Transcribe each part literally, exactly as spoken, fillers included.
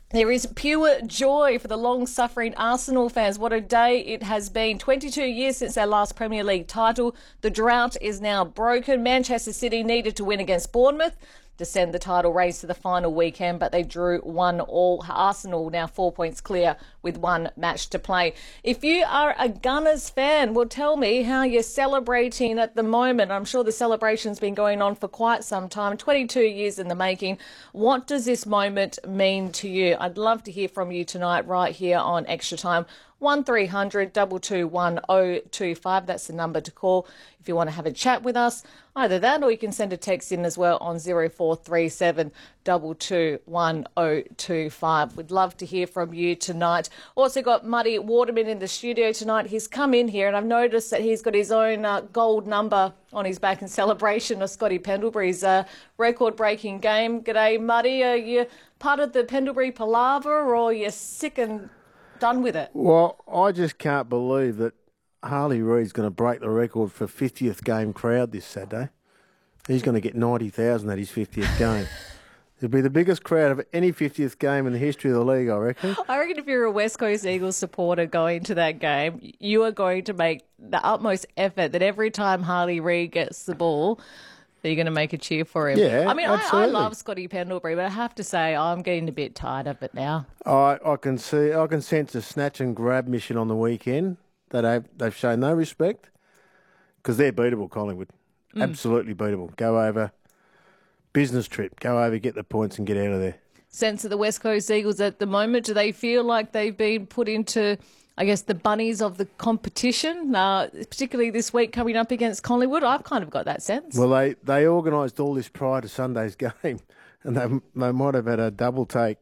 There is pure joy for the long-suffering Arsenal fans. What a day it has been. twenty-two years since their last Premier League title. The drought is now broken. Manchester City needed to win against Bournemouth to send the title race to the final weekend, but they drew one all. Arsenal now four points clear with one match to play. If you are a Gunners fan, well, tell me how you're celebrating at the moment. I'm sure the celebration's been going on for quite some time, twenty-two years in the making. What does this moment mean to you? I'd love to hear from you tonight right here on Extra Time. one three hundred two two one oh two five. That's the number to call if you want to have a chat with us. Either that or you can send a text in as well on zero four three seven two two one oh two five. We'd love to hear from you tonight. Also got Muddy Waterman in the studio tonight. He's come in here and I've noticed that he's got his own uh, gold number on his back in celebration of Scotty Pendlebury's uh, record-breaking game. G'day, Muddy. Are you part of the Pendlebury palaver or are you sick and done with it? Well, I just can't believe that Harley Reid's going to break the record for fiftieth game crowd this Saturday. He's going to get ninety thousand at his fiftieth game. It'll be the biggest crowd of any fiftieth game in the history of the league, I reckon. I reckon if you're a West Coast Eagles supporter going to that game, you are going to make the utmost effort that every time Harley Reid gets the ball, that you're going to make a cheer for him. Yeah, I mean, I, I absolutely. love Scotty Pendlebury, but I have to say I'm getting a bit tired of it now. I, I can see, I can sense a snatch and grab mission on the weekend that they've, they've shown no respect because they're beatable, Collingwood. Mm. Absolutely beatable. Go over, business trip, go over, get the points and get out of there. Sense of the West Coast Eagles at the moment, do they feel like they've been put into, I guess, the bunnies of the competition, uh, particularly this week coming up against Collingwood? I've kind of got that sense. Well, they, they organised all this prior to Sunday's game and they, they might have had a double take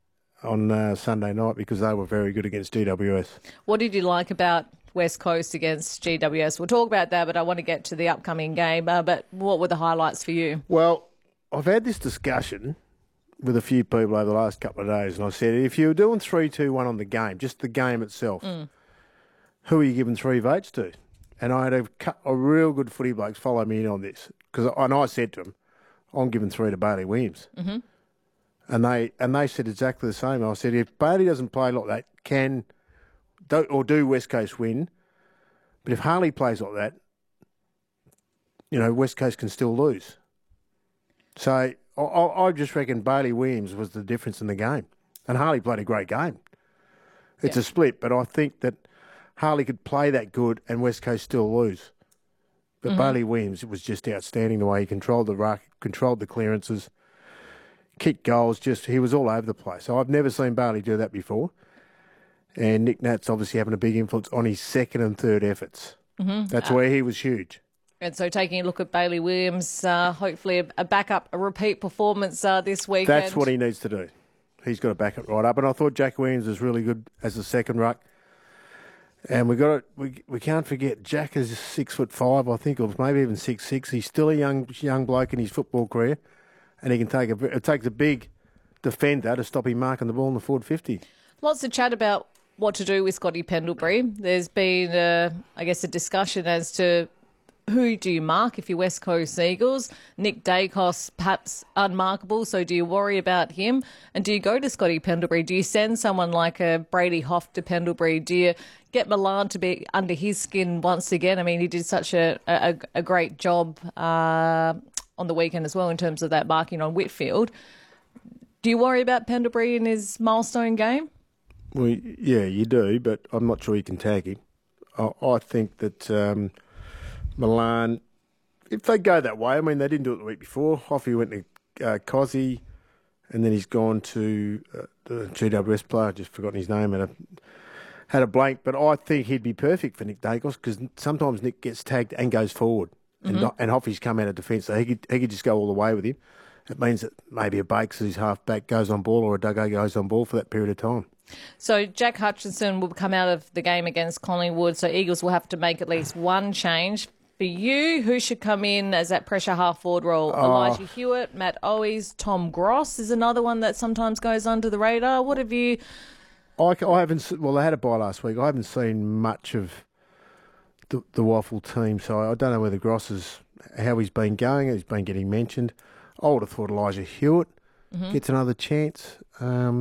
on uh, Sunday night because they were very good against G W S. What did you like about West Coast against G W S? We'll talk about that, but I want to get to the upcoming game. Uh, but what were the highlights for you? Well, I've had this discussion with a few people over the last couple of days, and I said, if you were doing three two one on the game, just the game itself, mm. who are you giving three votes to? And I had a, a real good footy blokes follow me in on this, because and I said to them, I'm giving three to Bailey Williams. Mm-hmm. And they and they said exactly the same. I said, if Bailey doesn't play like that, can do, or do West Coast win? But if Harley plays like that, you know, West Coast can still lose. So I, I just reckon Bailey Williams was the difference in the game. And Harley played a great game. It's yeah. a split, but I think that Harley could play that good and West Coast still lose. But mm-hmm. Bailey Williams was just outstanding the way he controlled the ruck, controlled the clearances, kicked goals, just he was all over the place. So I've never seen Bailey do that before. And Nick Nat's obviously having a big influence on his second and third efforts. Mm-hmm. That's uh, where he was huge. And so taking a look at Bailey Williams, uh, hopefully a, a backup, a repeat performance uh, this weekend. That's what he needs to do. He's got to back it right up. And I thought Jack Williams was really good as a second ruck. And we got it. We we can't forget Jack is six foot five, I think, or maybe even six six. He's still a young young bloke in his football career, and he can take a. It takes a big defender to stop him marking the ball in the forward fifty. Lots of chat about what to do with Scotty Pendlebury. There's been, a, I guess, a discussion as to who do you mark if you're West Coast Eagles? Nick Dacos, perhaps unmarkable, so do you worry about him? And do you go to Scotty Pendlebury? Do you send someone like a Brady Hoff to Pendlebury? Do you get Milan to be under his skin once again? I mean, he did such a, a, a great job uh, on the weekend as well in terms of that marking on Whitfield. Do you worry about Pendlebury in his milestone game? Well, yeah, you do, but I'm not sure you can tag him. I, I think that... Um, Milan, if they go that way, I mean, they didn't do it the week before. Hoffy went to uh, Cozzy, and then he's gone to uh, the G W S player. I've just forgotten his name. And a, had a blank, but I think he'd be perfect for Nick Dacos because sometimes Nick gets tagged and goes forward, mm-hmm. and, and Hoffy's come out of defence, so he could, he could just go all the way with him. It means that maybe a Bakes, his half-back, goes on ball or a Duggo goes on ball for that period of time. So Jack Hutchinson will come out of the game against Collingwood, so Eagles will have to make at least one change. For you, who should come in as that pressure half-forward role? Oh. Elijah Hewitt, Matt Owies, Tom Gross is another one that sometimes goes under the radar. What have you... I, I haven't... Well, they had a bye last week. I haven't seen much of the, the Waffle team, so I don't know whether Gross is... how he's been going. He's been getting mentioned. I would have thought Elijah Hewitt mm-hmm. gets another chance. Um,